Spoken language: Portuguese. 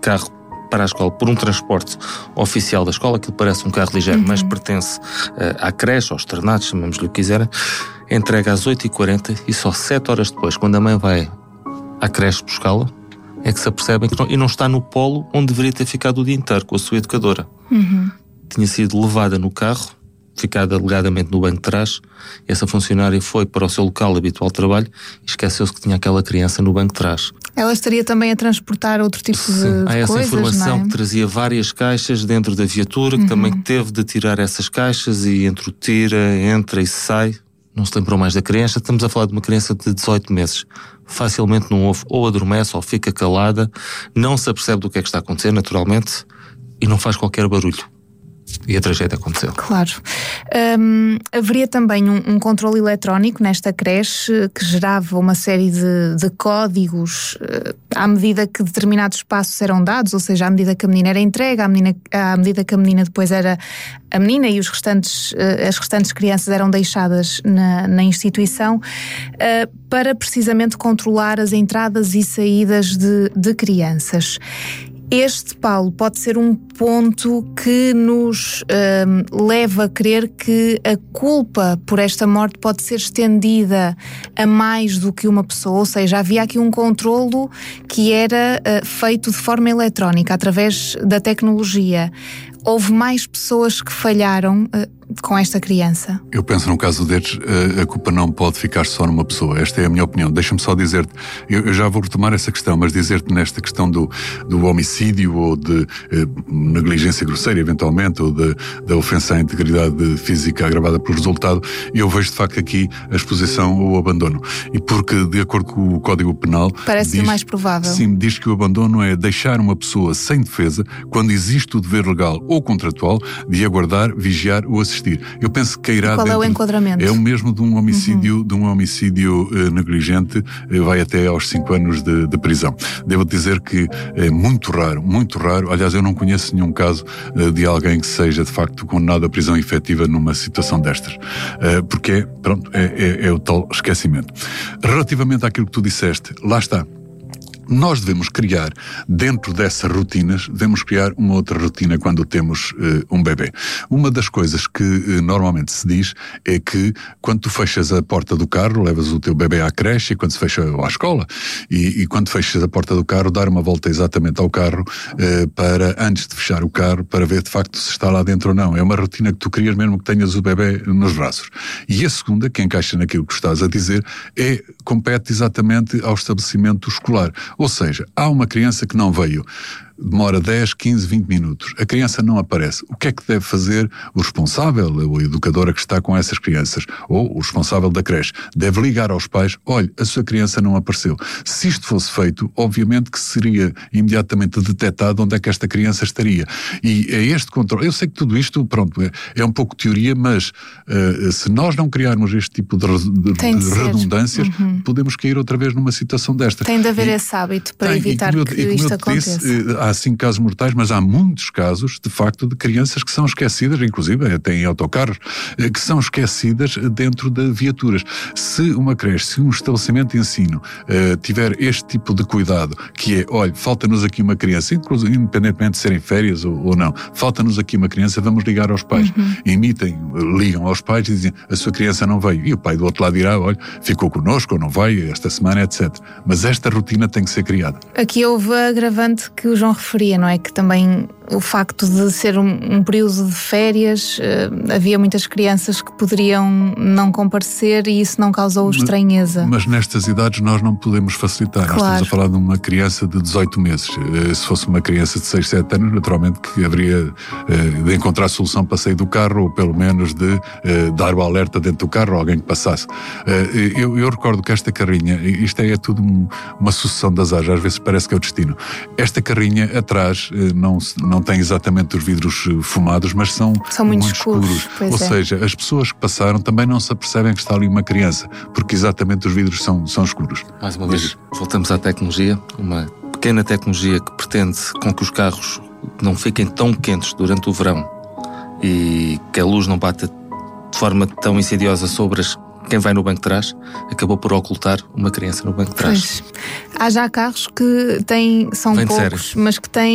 carro para a escola por um transporte oficial da escola, aquilo parece um carro ligeiro, mas pertence à creche, aos externatos, chamamos-lhe o que quiserem, entrega às 8h40 e só 7 horas depois, quando a mãe vai à creche buscá-la, é que se apercebem que não está no polo onde deveria ter ficado o dia inteiro com a sua educadora. Tinha sido levada no carro, ficada alegadamente no banco de trás, e essa funcionária foi para o seu local habitual de trabalho e esqueceu-se que tinha aquela criança no banco de trás. Ela estaria também a transportar outro tipo de coisas, há essa informação, não é? que trazia várias caixas dentro da viatura, que também teve de tirar essas caixas, e entre o tira, entra e sai, não se lembrou mais da criança. Estamos a falar de uma criança de 18 meses. Facilmente não ouve, ou adormece, ou fica calada, não se apercebe do que é que está a acontecer, naturalmente, e não faz qualquer barulho. E a tragédia aconteceu. Claro. Haveria também um controle eletrónico nesta creche que gerava uma série de códigos à medida que determinados passos eram dados, ou seja, à medida que a menina era entregue, à medida que a menina depois era a menina e as restantes crianças eram deixadas na instituição, para precisamente controlar as entradas e saídas de crianças. Este, Paulo, pode ser um ponto que nos leva a crer que a culpa por esta morte pode ser estendida a mais do que uma pessoa, ou seja, havia aqui um controlo que era feito de forma eletrónica, através da tecnologia. Houve mais pessoas que falharam com esta criança? Eu penso num caso destes, a culpa não pode ficar só numa pessoa. Esta é a minha opinião. Deixa-me só dizer-te, eu já vou retomar essa questão, mas dizer-te nesta questão do homicídio ou de negligência grosseira, eventualmente, ou da ofensa à integridade física agravada pelo resultado, eu vejo de facto aqui a exposição ou o abandono. E porque, de acordo com o Código Penal, parece mais provável. Sim, diz que o abandono é deixar uma pessoa sem defesa quando existe o dever legal ou contratual de aguardar, vigiar ou assistir. Eu penso que cairá Qual é o enquadramento? É o mesmo de um homicídio negligente, vai até aos 5 anos de prisão. Devo dizer que é muito raro, aliás, eu não conheço nenhum caso de alguém que seja de facto condenado à prisão efetiva numa situação destas, porque é o tal esquecimento. Relativamente àquilo que tu disseste, lá está. Nós devemos criar, dentro dessas rotinas, devemos criar uma outra rotina quando temos um bebê. Uma das coisas que normalmente se diz é que quando tu fechas a porta do carro, levas o teu bebê à creche, e quando se fecha à escola, e quando fechas a porta do carro, dar uma volta exatamente ao carro para, antes de fechar o carro, para ver de facto se está lá dentro ou não. É uma rotina que tu crias mesmo que tenhas o bebê nos braços. E a segunda, que encaixa naquilo que estás a dizer, compete exatamente ao estabelecimento escolar. Ou seja, há uma criança que não veio, demora 10, 15, 20 minutos, a criança não aparece. O que é que deve fazer o responsável, ou a educadora que está com essas crianças, ou o responsável da creche? Deve ligar aos pais: olha, a sua criança não apareceu. Se isto fosse feito, obviamente que seria imediatamente detectado onde é que esta criança estaria. E é este controle. Eu sei que tudo isto, é um pouco teoria, mas se nós não criarmos este tipo de redundâncias, podemos cair outra vez numa situação desta. Tem de haver esse hábito para evitar que isto aconteça. Há 5 casos mortais, mas há muitos casos, de facto, de crianças que são esquecidas, inclusive até em autocarros, que são esquecidas dentro de viaturas. Se uma creche, se um estabelecimento de ensino tiver este tipo de cuidado, que é, olha, falta-nos aqui uma criança, inclusive, independentemente de serem férias ou não, falta-nos aqui uma criança, vamos ligar aos pais. Ligam aos pais e dizem: a sua criança não veio. E o pai do outro lado dirá: olha, ficou connosco ou não veio esta semana, etc. Mas esta rotina tem que ser criada. Aqui houve a agravante que o João referia, não é? Que também o facto de ser um período de férias, havia muitas crianças que poderiam não comparecer e isso não causou estranheza. Mas nestas idades nós não podemos facilitar. Claro. Nós estamos a falar de uma criança de 18 meses. Se fosse uma criança de 6, 7 anos, naturalmente que haveria de encontrar solução para sair do carro, ou pelo menos de dar o alerta dentro do carro a alguém que passasse. Eu recordo que esta carrinha, isto é tudo uma sucessão de azares, às vezes parece que é o destino. Esta carrinha atrás não tem exatamente os vidros fumados, mas são muito escuros. Ou seja, as pessoas que passaram também não se apercebem que está ali uma criança, porque exatamente os vidros são escuros. Mais uma vez, voltamos à tecnologia, uma pequena tecnologia que pretende com que os carros não fiquem tão quentes durante o verão e que a luz não bata de forma tão insidiosa sobre quem vai no banco de trás, acabou por ocultar uma criança no banco de trás. Pois. Há já carros que são poucos, mas que têm